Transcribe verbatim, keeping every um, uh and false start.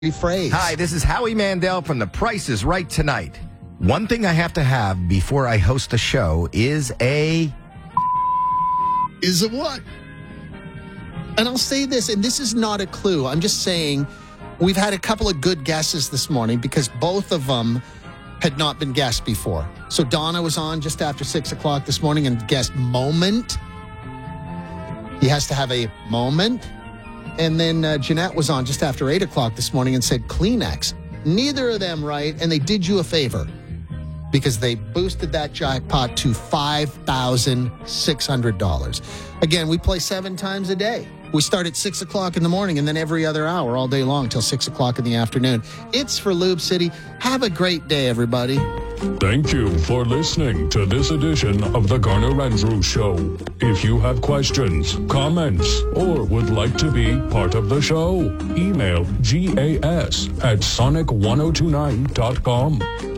phrase. Hi, this is Howie Mandel from The Price is Right Tonight. One thing I have to have before I host a show is a... Is a what? And I'll say this, and this is not a clue. I'm just saying we've had a couple of good guesses this morning because both of them had not been guessed before. So Donna was on just after six o'clock this morning and guessed moment. He has to have a moment. And then uh, Jeanette was on just after eight o'clock this morning and said Kleenex. Neither of them right, and they did you a favor because they boosted that jackpot to five thousand six hundred dollars. Again, we play seven times a day. We start at six o'clock in the morning and then every other hour all day long till six o'clock in the afternoon. It's for Lube City. Have a great day, everybody. Thank you for listening to this edition of the Garner Andrews Show. If you have questions, comments, or would like to be part of the show, email gas at sonic ten twenty-nine dot com.